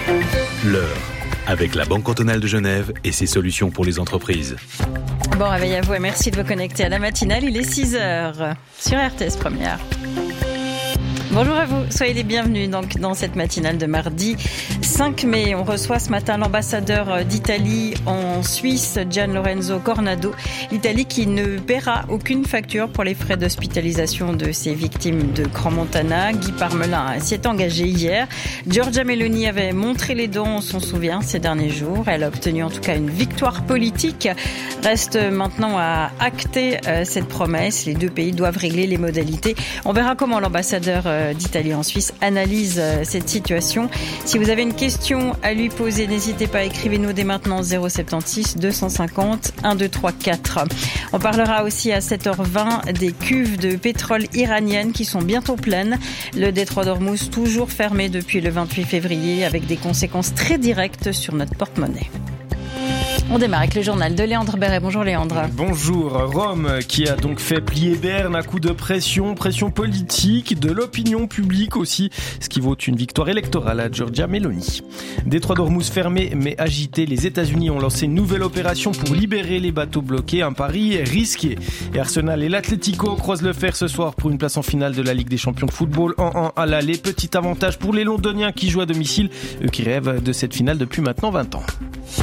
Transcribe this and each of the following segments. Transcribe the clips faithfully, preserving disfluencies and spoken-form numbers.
L'heure, avec la Banque cantonale de Genève et ses solutions pour les entreprises. Bon réveil à vous et merci de vous connecter à la matinale. Il est six heures sur R T S Première. Bonjour à vous, soyez les bienvenus donc dans cette matinale de mardi cinq mai. On reçoit ce matin l'ambassadeur d'Italie en Suisse, Gian Lorenzo Cornado. L'Italie qui ne paiera aucune facture pour les frais d'hospitalisation de ses victimes de Crans-Montana. Guy Parmelin s'y est engagé hier. Giorgia Meloni avait montré les dents, on s'en souvient, ces derniers jours. Elle a obtenu en tout cas une victoire politique. Reste maintenant à acter euh, cette promesse. Les deux pays doivent régler les modalités. On verra comment l'ambassadeur euh, d'Italie en Suisse analyse euh, cette situation. Si vous avez une question à lui poser, n'hésitez pas, écrivez-nous dès maintenant zéro sept six deux cent cinquante un deux trois quatre. On parlera aussi à sept heures vingt des cuves de pétrole iraniennes qui sont bientôt pleines. Le détroit d'Ormuz toujours fermé depuis le vingt-huit février avec des conséquences très directes sur notre porte-monnaie. On démarre avec le journal de Léandre Béret. Bonjour Léandre. Bonjour. Rome qui a donc fait plier Berne à coup de pression, pression politique, de l'opinion publique aussi, ce qui vaut une victoire électorale à Giorgia Meloni. Détroit d'Ormuz fermé mais agité, les États-Unis ont lancé une nouvelle opération pour libérer les bateaux bloqués, un pari risqué. Et Arsenal et l'Atlético croisent le fer ce soir pour une place en finale de la Ligue des champions de football en un à l'aller. Petit avantage pour les Londoniens qui jouent à domicile, eux qui rêvent de cette finale depuis maintenant vingt ans.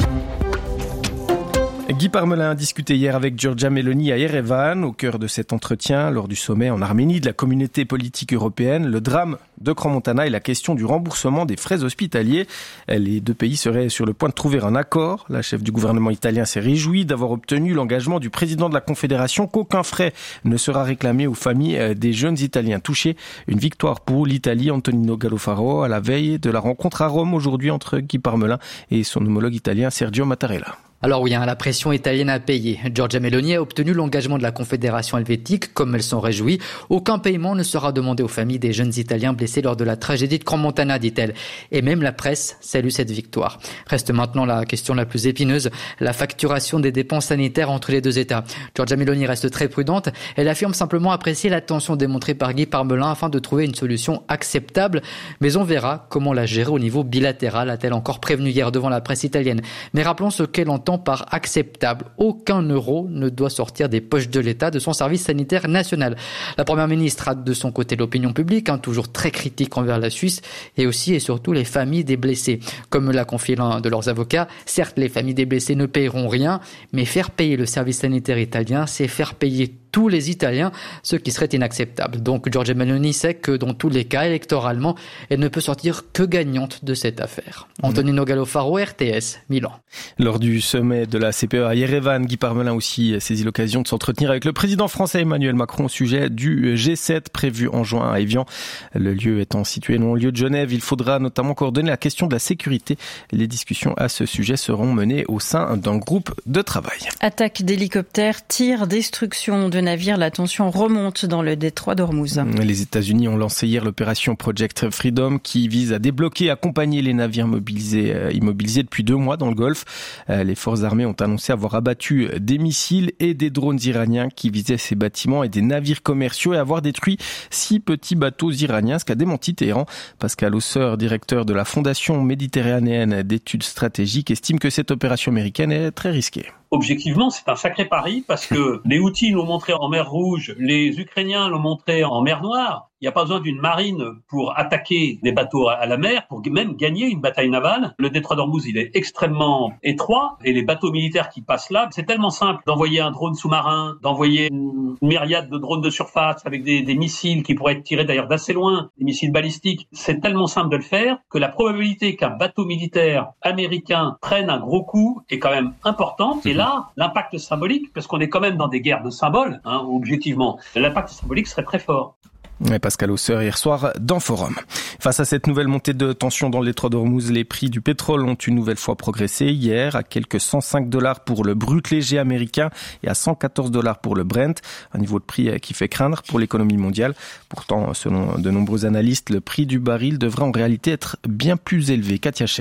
Guy Parmelin a discuté hier avec Giorgia Meloni à Erevan, au cœur de cet entretien, lors du sommet en Arménie de la communauté politique européenne. Le drame de Crans-Montana et la question du remboursement des frais hospitaliers. Les deux pays seraient sur le point de trouver un accord. La chef du gouvernement italien s'est réjouie d'avoir obtenu l'engagement du président de la Confédération qu'aucun frais ne sera réclamé aux familles des jeunes Italiens touchés. Une victoire pour l'Italie, Antonino Galofaro, à la veille de la rencontre à Rome aujourd'hui entre Guy Parmelin et son homologue italien Sergio Mattarella. Alors oui, hein, la pression italienne a payé. Giorgia Meloni a obtenu l'engagement de la Confédération helvétique, comme elle s'en réjouit. Aucun paiement ne sera demandé aux familles des jeunes Italiens blessés lors de la tragédie de Crans-Montana, dit-elle. Et même la presse salue cette victoire. Reste maintenant la question la plus épineuse, la facturation des dépenses sanitaires entre les deux États. Giorgia Meloni reste très prudente. Elle affirme simplement apprécier l'attention démontrée par Guy Parmelin afin de trouver une solution acceptable. Mais on verra comment la gérer au niveau bilatéral, a-t-elle encore prévenu hier devant la presse italienne. Mais rappelons ce qu'elle entend par acceptable. Aucun euro ne doit sortir des poches de l'État, de son service sanitaire national. La première ministre a de son côté l'opinion publique, hein, toujours très critique envers la Suisse, et aussi et surtout les familles des blessés. Comme l'a confié l'un de leurs avocats, certes les familles des blessés ne paieront rien, mais faire payer le service sanitaire italien, c'est faire payer tous les Italiens, ce qui serait inacceptable. Donc Giorgia Meloni sait que dans tous les cas, électoralement, elle ne peut sortir que gagnante de cette affaire. Antonino Galofaro, R T S, Milan. Lors du sommet de la C P E à Erevan, Guy Parmelin aussi saisit l'occasion de s'entretenir avec le président français Emmanuel Macron au sujet du G sept prévu en juin à Évian. Le lieu étant situé non-lieu de Genève, il faudra notamment coordonner la question de la sécurité. Les discussions à ce sujet seront menées au sein d'un groupe de travail. Attaque d'hélicoptères, tir, destruction de navires, la tension remonte dans le détroit d'Ormuz. Les États-Unis ont lancé hier l'opération Project Freedom qui vise à débloquer et accompagner les navires mobilisés, euh, immobilisés depuis deux mois dans le Golfe. Euh, les forces armées ont annoncé avoir abattu des missiles et des drones iraniens qui visaient ces bâtiments et des navires commerciaux et avoir détruit six petits bateaux iraniens, ce qu'a démenti Téhéran. Pascal Hausseur, directeur de la Fondation méditerranéenne d'études stratégiques, estime que cette opération américaine est très risquée. Objectivement, c'est un sacré pari parce que les Houthis l'ont montré en mer Rouge, les Ukrainiens l'ont montré en mer Noire. Il n'y a pas besoin d'une marine pour attaquer des bateaux à la mer, pour même gagner une bataille navale. Le détroit d'Ormuz, il est extrêmement étroit et les bateaux militaires qui passent là, c'est tellement simple d'envoyer un drone sous-marin, d'envoyer une myriade de drones de surface avec des, des missiles qui pourraient être tirés d'ailleurs d'assez loin, des missiles balistiques. C'est tellement simple de le faire que la probabilité qu'un bateau militaire américain prenne un gros coup est quand même importante. Et là, l'impact symbolique, parce qu'on est quand même dans des guerres de symboles, hein, objectivement, l'impact symbolique serait très fort. Pascal Hausseur hier soir dans Forum. Face à cette nouvelle montée de tension dans le détroit d'Ormuz, les prix du pétrole ont une nouvelle fois progressé hier à quelques cent cinq dollars pour le brut léger américain et à cent quatorze dollars pour le Brent, un niveau de prix qui fait craindre pour l'économie mondiale. Pourtant, selon de nombreux analystes, le prix du baril devrait en réalité être bien plus élevé. Katia Cher.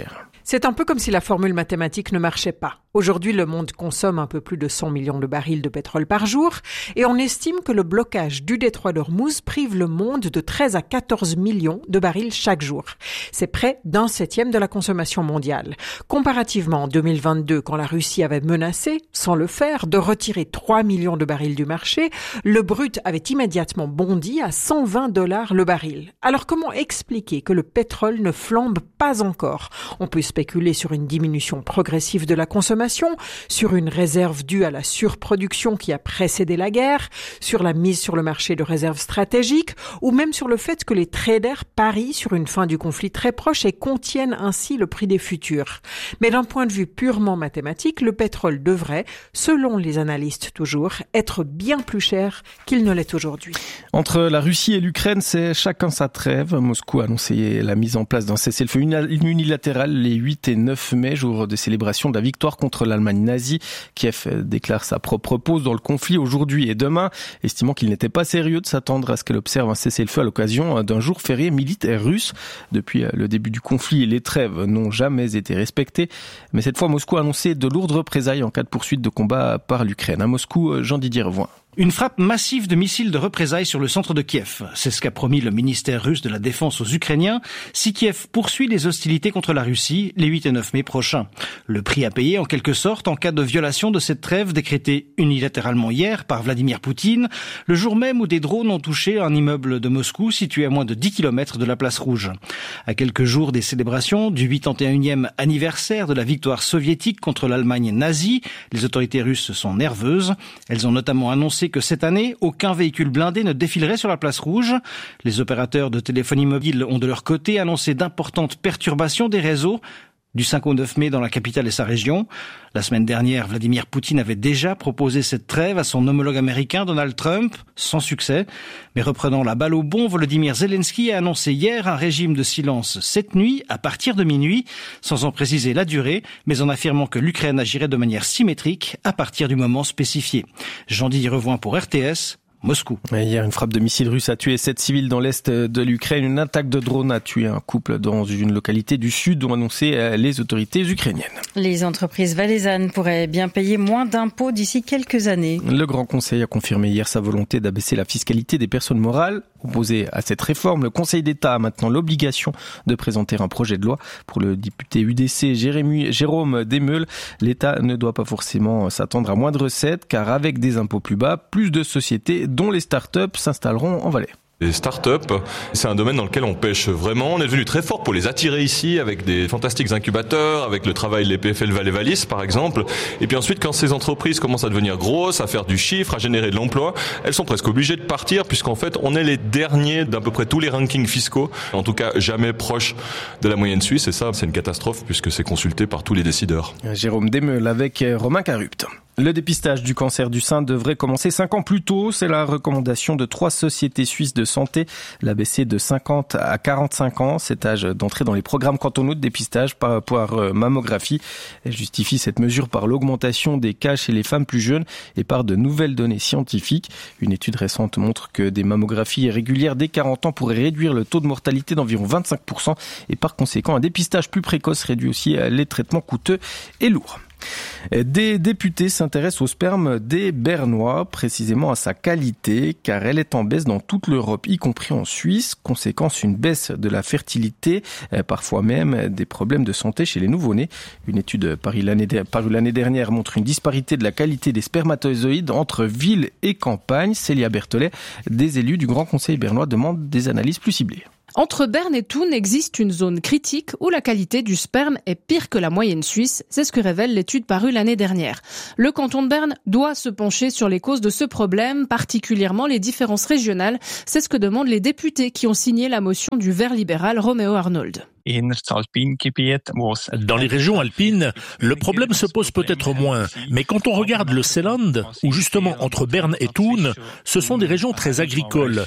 C'est un peu comme si la formule mathématique ne marchait pas. Aujourd'hui, le monde consomme un peu plus de cent millions de barils de pétrole par jour et on estime que le blocage du détroit d'Ormuz prive le monde de treize à quatorze millions de barils chaque jour. C'est près d'un septième de la consommation mondiale. Comparativement en deux mille vingt-deux, quand la Russie avait menacé, sans le faire, de retirer trois millions de barils du marché, le brut avait immédiatement bondi à cent vingt dollars le baril. Alors comment expliquer que le pétrole ne flambe pas encore ? On peut spéculer sur une diminution progressive de la consommation, sur une réserve due à la surproduction qui a précédé la guerre, sur la mise sur le marché de réserves stratégiques, ou même sur le fait que les traders parient sur une fin du conflit très proche et contiennent ainsi le prix des futurs. Mais d'un point de vue purement mathématique, le pétrole devrait, selon les analystes toujours, être bien plus cher qu'il ne l'est aujourd'hui. Entre la Russie et l'Ukraine, c'est chacun sa trêve. Moscou a annoncé la mise en place d'un cessez-le-feu unilatéral les huit et neuf mai, jour de célébration de la victoire contre l'Allemagne nazie. Kiev déclare sa propre pause dans le conflit aujourd'hui et demain, estimant qu'il n'était pas sérieux de s'attendre à ce qu'elle observe un cessez-le-feu à l'occasion d'un jour férié militaire russe. Depuis le début du conflit, les trêves n'ont jamais été respectées. Mais cette fois, Moscou a annoncé de lourdes représailles en cas de poursuite de combat par l'Ukraine. À Moscou, Jean-Didier Revoin. Une frappe massive de missiles de représailles sur le centre de Kiev. C'est ce qu'a promis le ministère russe de la Défense aux Ukrainiens si Kiev poursuit les hostilités contre la Russie les huit et neuf mai prochains. Le prix à payer en quelque sorte en cas de violation de cette trêve décrétée unilatéralement hier par Vladimir Poutine, le jour même où des drones ont touché un immeuble de Moscou situé à moins de dix kilomètres de la place Rouge. À quelques jours des célébrations du huitante et unième anniversaire de la victoire soviétique contre l'Allemagne nazie, les autorités russes sont nerveuses. Elles ont notamment annoncé que cette année, aucun véhicule blindé ne défilerait sur la place Rouge. Les opérateurs de téléphonie mobile ont de leur côté annoncé d'importantes perturbations des réseaux du cinq au neuf mai dans la capitale et sa région. La semaine dernière, Vladimir Poutine avait déjà proposé cette trêve à son homologue américain Donald Trump, sans succès. Mais reprenant la balle au bond, Volodymyr Zelensky a annoncé hier un régime de silence cette nuit à partir de minuit, sans en préciser la durée, mais en affirmant que l'Ukraine agirait de manière symétrique à partir du moment spécifié. Jean-Didier Revoin pour R T S. Moscou. Hier, une frappe de missiles russes a tué sept civils dans l'est de l'Ukraine. Une attaque de drone a tué un couple dans une localité du sud, ont annoncé les autorités ukrainiennes. Les entreprises valaisannes pourraient bien payer moins d'impôts d'ici quelques années. Le Grand Conseil a confirmé hier sa volonté d'abaisser la fiscalité des personnes morales. Opposé à cette réforme, le Conseil d'État a maintenant l'obligation de présenter un projet de loi. Pour le député U D C Jérémy, Jérôme Desmeules, l'État ne doit pas forcément s'attendre à moins de recettes, car avec des impôts plus bas, plus de sociétés dont les startups s'installeront en Valais. Les startups, c'est un domaine dans lequel on pêche vraiment. On est devenu très fort pour les attirer ici avec des fantastiques incubateurs, avec le travail de l'E P F L Valais-Valis par exemple. Et puis ensuite, quand ces entreprises commencent à devenir grosses, à faire du chiffre, à générer de l'emploi, elles sont presque obligées de partir puisqu'en fait, on est les derniers d'à peu près tous les rankings fiscaux. En tout cas, jamais proche de la moyenne suisse. Et ça, c'est une catastrophe puisque c'est consulté par tous les décideurs. Jérôme Desmeules avec Romain Carupt. Le dépistage du cancer du sein devrait commencer cinq ans plus tôt. C'est la recommandation de trois sociétés suisses de santé. L'abaisser de cinquante à quarante-cinq ans, cet âge d'entrée dans les programmes cantonaux de dépistage par, par mammographie. Elle justifie cette mesure par l'augmentation des cas chez les femmes plus jeunes et par de nouvelles données scientifiques. Une étude récente montre que des mammographies régulières dès quarante ans pourraient réduire le taux de mortalité d'environ vingt-cinq pour cent et par conséquent un dépistage plus précoce réduit aussi les traitements coûteux et lourds. Des députés s'intéressent au sperme des Bernois, précisément à sa qualité, car elle est en baisse dans toute l'Europe, y compris en Suisse. Conséquence, une baisse de la fertilité, parfois même des problèmes de santé chez les nouveau-nés. Une étude parue l'année, parue l'année dernière montre une disparité de la qualité des spermatozoïdes entre ville et campagne. Célia Berthollet, des élus du Grand Conseil bernois, demandent des analyses plus ciblées. Entre Berne et Thun existe une zone critique où la qualité du sperme est pire que la moyenne suisse. C'est ce que révèle l'étude parue l'année dernière. Le canton de Berne doit se pencher sur les causes de ce problème, particulièrement les différences régionales. C'est ce que demandent les députés qui ont signé la motion du Vert libéral Roméo Arnold. Dans les régions alpines, le problème se pose peut-être moins. Mais quand on regarde le Seeland, où justement entre Berne et Thun, ce sont des régions très agricoles.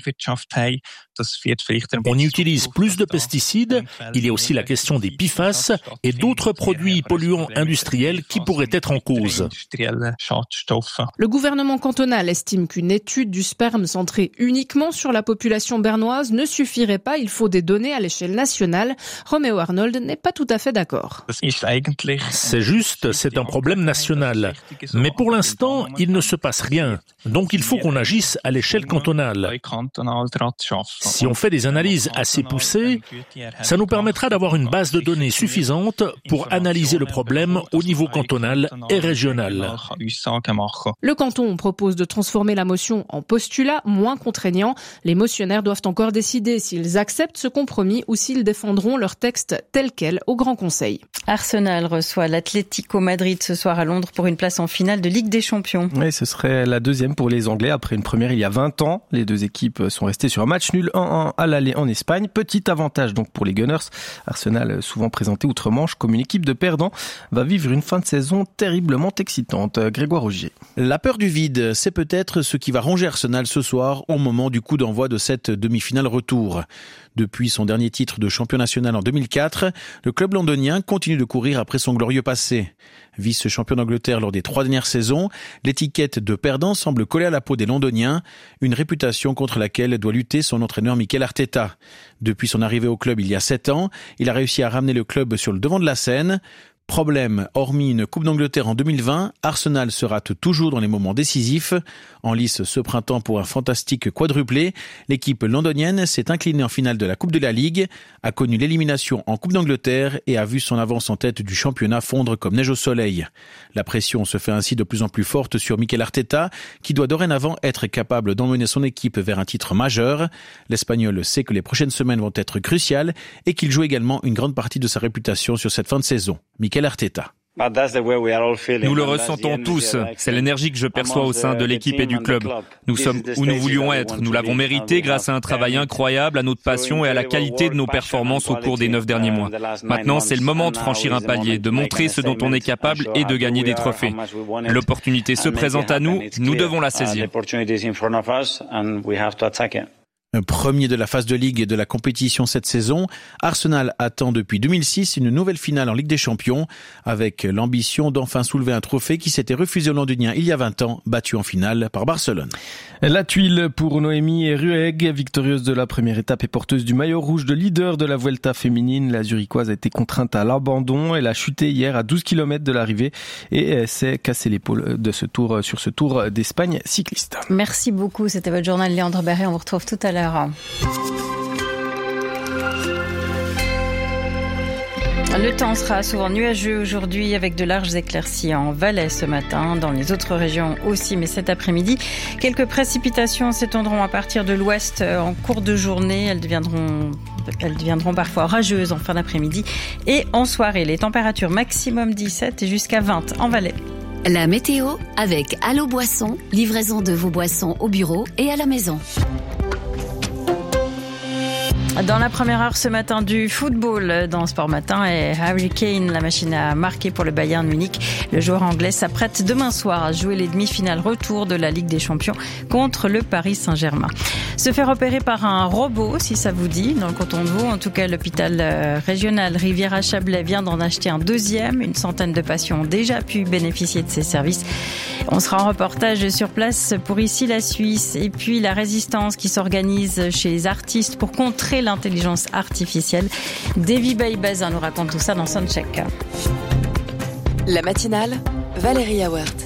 On y utilise plus de pesticides, il y a aussi la question des P F A S et d'autres produits polluants industriels qui pourraient être en cause. Le gouvernement cantonal estime qu'une étude du sperme centrée uniquement sur la population bernoise ne suffirait pas, il faut des données à l'échelle nationale. national. Roméo Arnold n'est pas tout à fait d'accord. C'est juste, c'est un problème national. Mais pour l'instant, il ne se passe rien. Donc il faut qu'on agisse à l'échelle cantonale. Si on fait des analyses assez poussées, ça nous permettra d'avoir une base de données suffisante pour analyser le problème au niveau cantonal et régional. Le canton propose de transformer la motion en postulat moins contraignant. Les motionnaires doivent encore décider s'ils acceptent ce compromis ou s'ils défendront leur texte tel quel au Grand Conseil. Arsenal reçoit l'Atlético Madrid ce soir à Londres pour une place en finale de Ligue des Champions. Oui, ce serait la deuxième pour les Anglais après une première il y a vingt ans. Les deux équipes sont restées sur un match nul un un à l'aller en Espagne. Petit avantage donc pour les Gunners. Arsenal, souvent présenté outre-Manche comme une équipe de perdants, va vivre une fin de saison terriblement excitante. Grégoire Augier. La peur du vide, c'est peut-être ce qui va ronger Arsenal ce soir au moment du coup d'envoi de cette demi-finale retour. Depuis son dernier titre de champion national en deux mille quatre, le club londonien continue de courir après son glorieux passé. Vice-champion d'Angleterre lors des trois dernières saisons, l'étiquette de perdant semble coller à la peau des Londoniens, une réputation contre laquelle doit lutter son entraîneur Mikel Arteta. Depuis son arrivée au club il y a sept ans, il a réussi à ramener le club sur le devant de la scène. Problème, hormis une Coupe d'Angleterre en deux mille vingt, Arsenal se rate toujours dans les moments décisifs. En lice ce printemps pour un fantastique quadruplé, l'équipe londonienne s'est inclinée en finale de la Coupe de la Ligue, a connu l'élimination en Coupe d'Angleterre et a vu son avance en tête du championnat fondre comme neige au soleil. La pression se fait ainsi de plus en plus forte sur Mikel Arteta, qui doit dorénavant être capable d'emmener son équipe vers un titre majeur. L'Espagnol sait que les prochaines semaines vont être cruciales et qu'il joue également une grande partie de sa réputation sur cette fin de saison. Mikel Arteta. Nous le ressentons tous. C'est l'énergie que je perçois au sein de l'équipe et du club. Nous sommes où nous voulions être. Nous l'avons mérité grâce à un travail incroyable, à notre passion et à la qualité de nos performances au cours des neuf derniers mois. Maintenant, c'est le moment de franchir un palier, de montrer ce dont on est capable et de gagner des trophées. L'opportunité se présente à nous, nous devons la saisir. Premier de la phase de Ligue et de la compétition cette saison, Arsenal attend depuis deux mille six une nouvelle finale en Ligue des Champions, avec l'ambition d'enfin soulever un trophée qui s'était refusé aux Londoniens il y a vingt ans, battu en finale par Barcelone. La tuile pour Noémie Ruegg, victorieuse de la première étape et porteuse du maillot rouge de leader de la Vuelta féminine. La Zurichoise a été contrainte à l'abandon. Elle a chuté hier à douze kilomètres de l'arrivée et s'est cassé l'épaule de ce tour, sur ce Tour d'Espagne cycliste. Merci beaucoup. C'était votre journal Léandre Barré. On vous retrouve tout à l'heure. Le temps sera souvent nuageux aujourd'hui avec de larges éclaircies en Valais ce matin, dans les autres régions aussi, mais cet après-midi, quelques précipitations s'étendront à partir de l'ouest en cours de journée. Elles deviendront, elles deviendront parfois orageuses en fin d'après-midi et en soirée. Les températures maximum dix-sept et jusqu'à vingt en Valais. La météo avec Allo Boisson, livraison de vos boissons au bureau et à la maison. Dans la première heure ce matin du football dans Sport Matin et Harry Kane, la machine à marquer pour le Bayern Munich. Le joueur anglais s'apprête demain soir à jouer les demi-finales retour de la Ligue des Champions contre le Paris Saint-Germain. Se faire opérer par un robot, si ça vous dit, dans le canton de Vaud. En tout cas, l'hôpital régional Riviera-Chablais vient d'en acheter un deuxième. Une centaine de patients ont déjà pu bénéficier de ces services. On sera en reportage sur place pour ici la Suisse. Et puis la résistance qui s'organise chez les artistes pour contrer l'intelligence artificielle. Davy Baïbazin nous raconte tout ça dans Soundcheck. La matinale, Valérie Awert.